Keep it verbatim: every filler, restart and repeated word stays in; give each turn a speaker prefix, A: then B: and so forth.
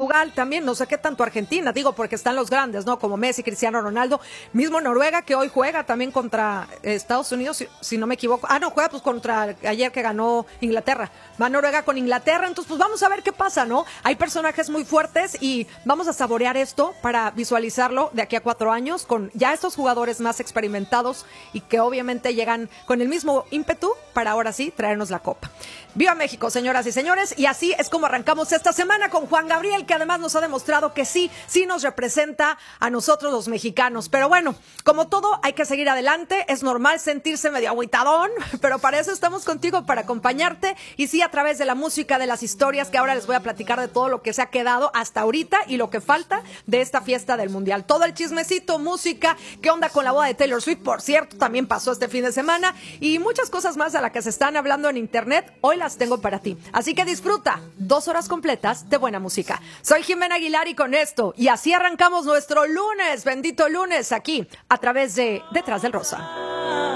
A: Portugal también, no sé qué tanto Argentina, digo, porque están los grandes, ¿no? Como Messi, Cristiano Ronaldo, mismo Noruega, que hoy juega también contra Estados Unidos, si, si no me equivoco. Ah, no, juega pues contra ayer que ganó Inglaterra. Va Noruega con Inglaterra, entonces pues vamos a ver qué pasa, ¿no? Hay personajes muy fuertes y vamos a saborear esto para visualizarlo de aquí a cuatro años con ya estos jugadores más experimentados y que obviamente llegan con el mismo ímpetu para ahora sí traernos la copa. ¡Viva México, señoras y señores! Y así es como arrancamos esta semana con Juan Gabriel, que además nos ha demostrado que sí, sí nos representa a nosotros los mexicanos. Pero bueno, como todo, hay que seguir adelante. Es normal sentirse medio agüitadón, pero para eso estamos contigo, para acompañarte. Y sí, a través de la música, de las historias, que ahora les voy a platicar de todo lo que se ha quedado hasta ahorita y lo que falta de esta fiesta del Mundial. Todo el chismecito, música, qué onda con la boda de Taylor Swift, por cierto, también pasó este fin de semana. Y muchas cosas más a las que se están hablando en internet, hoy las tengo para ti. Así que disfruta dos horas completas de buena música. Soy Jimena Aguilar y con esto, y así arrancamos nuestro lunes, bendito lunes, aquí, a través de Detrás del Rosa.